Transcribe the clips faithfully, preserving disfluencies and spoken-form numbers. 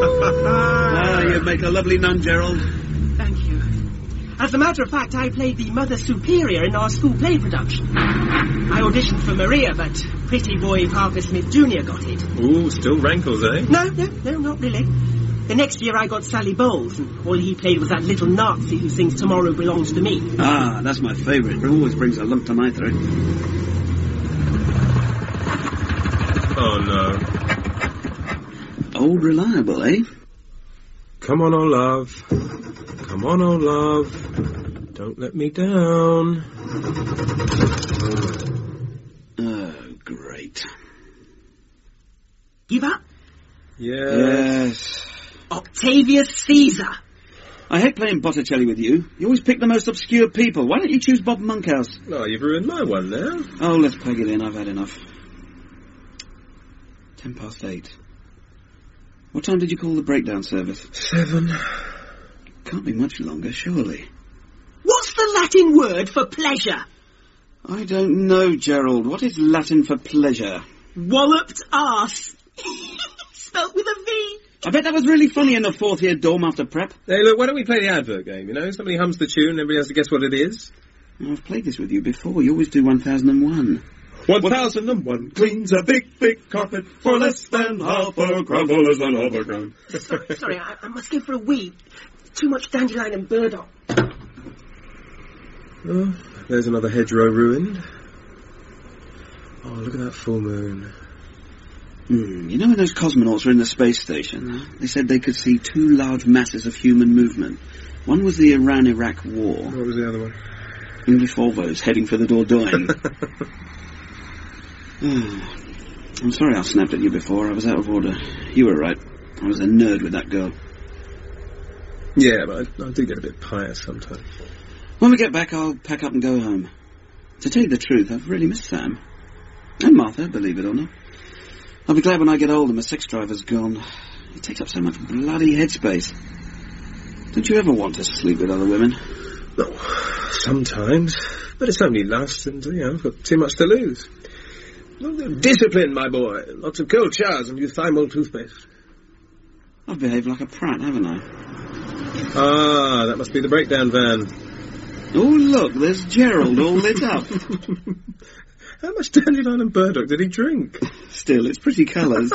Ah, you make a lovely nun, Gerald. Thank you. As a matter of fact, I played the Mother Superior in our school play production. I auditioned for Maria, but pretty boy Parker Smith Junior got it. Ooh, still rankles, eh? No, no, no, not really. The next year I got Sally Bowles, and all he played was that little Nazi who sings Tomorrow Belongs to Me. Ah, that's my favourite. It always brings a lump to my throat. Oh, no. Old reliable, eh? Come on, old love. Come on, old love. Don't let me down. Oh, great. Give up? Yes. Yes. Octavius Caesar. I hate playing Botticelli with you. You always pick the most obscure people. Why don't you choose Bob Monkhouse? Oh, you've ruined my one now. Oh, let's plug it in. I've had enough. Ten past eight. What time did you call the breakdown service? Seven. Can't be much longer, surely. What's the Latin word for pleasure? I don't know, Gerald. What is Latin for pleasure? Walloped arse. Spelt with a V. I bet that was really funny in the fourth year dorm after prep. Hey, look, why don't we play the advert game, you know? Somebody hums the tune and everybody has to guess what it is. I've played this with you before. You always do one thousand and one. One thousand and one cleans a big, big carpet for less than half a crown, for less than half a crown. Sorry, sorry I, I must go for a wee. Too much dandelion and burdock. Oh, there's another hedgerow ruined. Oh, look at that full moon. Hmm, you know when those cosmonauts were in the space station, they said they could see two large masses of human movement. One was the Iran-Iraq war. What was the other one? English Volvos heading for the Dordogne. Oh, I'm sorry I snapped at you before. I was out of order. You were right. I was a nerd with that girl. Yeah, but I, I do get a bit pious sometimes. When we get back, I'll pack up and go home. To tell you the truth, I've really missed Sam. And Martha, believe it or not. I'll be glad when I get old and my sex driver's gone. It takes up so much bloody headspace. Don't you ever want to sleep with other women? No, sometimes. But it's only lust and, you know, I've got too much to lose. Discipline, my boy. Lots of cold showers and use thymol toothpaste. I've behaved like a prat, haven't I? Ah, that must be the breakdown van. Oh, look, there's Gerald all lit up. How much dandelion and burdock did he drink? Still, it's pretty colours.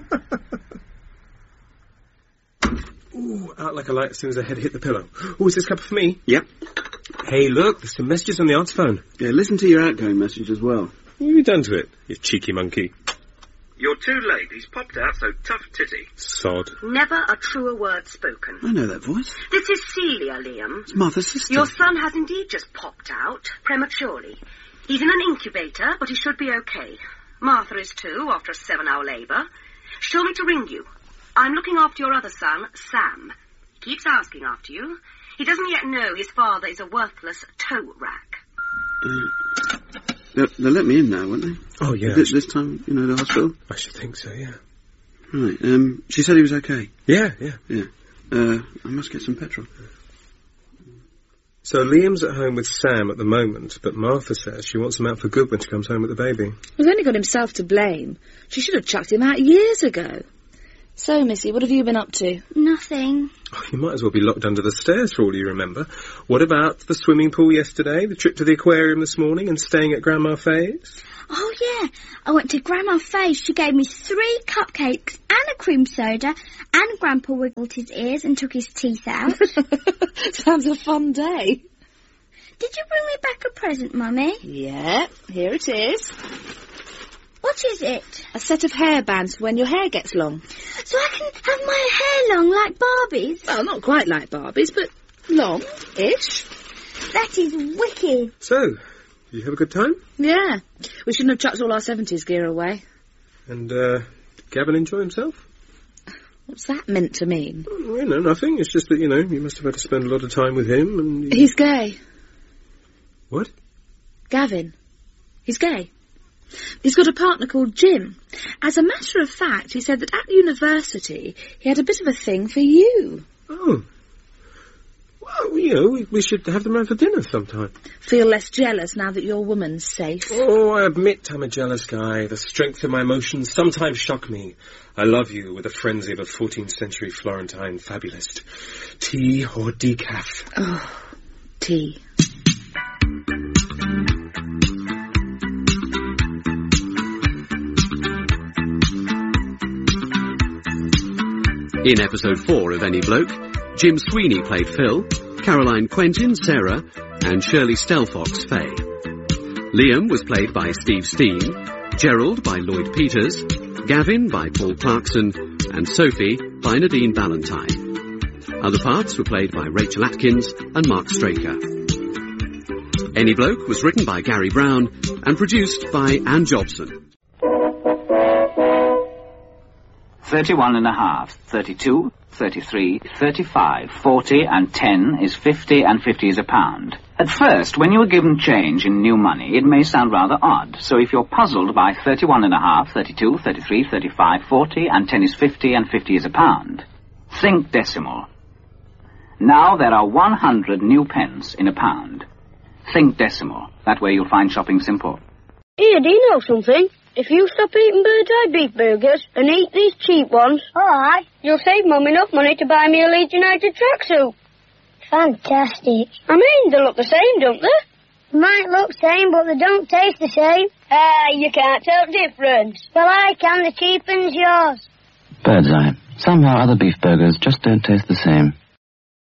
Ooh, out like a light as soon as I head hit the pillow. Oh, is this cup for me? Yep. Hey, look, there's some messages on the aunt's phone. Yeah, listen to your outgoing message as well. What have you done to it, you cheeky monkey? You're too late. He's popped out, so tough titty. Sod. Never a truer word spoken. I know that voice. This is Celia, Liam. It's Martha's sister. Your son has indeed just popped out, prematurely. He's in an incubator, but he should be okay. Martha is too, after a seven-hour labour. She told me to ring you. I'm looking after your other son, Sam. He keeps asking after you. He doesn't yet know his father is a worthless tow rack. Uh, they'll, they'll let me in now, won't they? Oh, yeah. This, this time, you know, the hospital? I should think so, yeah. Right, um, she said he was okay. Yeah, yeah. Yeah. Uh, I must get some petrol. So Liam's at home with Sam at the moment, but Martha says she wants him out for good when she comes home with the baby. He's only got himself to blame. She should have chucked him out years ago. So, Missy, what have you been up to? Nothing. Oh, you might as well be locked under the stairs for all you remember. What about the swimming pool yesterday, the trip to the aquarium this morning, and staying at Grandma Faye's? Oh, yeah. I went to Grandma Faye's. She gave me three cupcakes and a cream soda, and Grandpa wiggled his ears and took his teeth out. Sounds a fun day. Did you bring me back a present, Mummy? Yeah, here it is. What is it? A set of hairbands for when your hair gets long. So I can have my hair long like Barbie's? Well, not quite like Barbie's, but long-ish. That is wicked. So, you have a good time? Yeah. We shouldn't have chucked all our seventies gear away. And, uh, did Gavin enjoy himself? What's that meant to mean? Oh, you know, nothing. It's just that, you know, you must have had to spend a lot of time with him and... You... He's gay. What? Gavin. He's gay. He's got a partner called Jim. As a matter of fact, he said that at university he had a bit of a thing for you. Oh. Well, you know, we, we should have them round for dinner sometime. Feel less jealous now that your woman's safe? Oh, I admit I'm a jealous guy. The strength of my emotions sometimes shock me. I love you with the frenzy of a fourteenth century Florentine fabulist. Tea or decaf? Oh, tea. In episode four of Any Bloke, Jim Sweeney played Phil, Caroline Quentin, Sarah, and Shirley Stelfox, Faye. Liam was played by Steve Steen, Gerald by Lloyd Peters, Gavin by Paul Clarkson, and Sophie by Nadine Ballantyne. Other parts were played by Rachel Atkins and Mark Straker. Any Bloke was written by Gary Brown and produced by Anne Jobson. Thirty-one and a half, thirty-two, thirty-three, thirty-five, forty, and ten is fifty, and fifty is a pound. At first, when you are given change in new money, it may sound rather odd. So if you're puzzled by thirty-one and a half, thirty-two, thirty-three, thirty-five, forty, and ten is fifty, and fifty is a pound, think decimal. Now there are one hundred new pence in a pound. Think decimal. That way you'll find shopping simple. Here, do you know something? If you stop eating bird-eye beef burgers and eat these cheap ones, Alright. you'll save Mum enough money to buy me a Leeds United tracksuit. Fantastic. I mean, they look the same, don't they? Might look same, but they don't taste the same. Ah, you can't tell the difference. Well, I can. The cheap one's yours. Bird's Eye. Somehow other beef burgers just don't taste the same.